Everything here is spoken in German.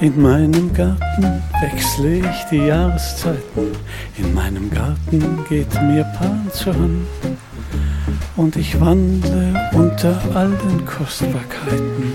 In meinem Garten wechsle ich die Jahreszeiten, in meinem Garten geht mir Pan zur Hand und ich wandle unter all den Kostbarkeiten.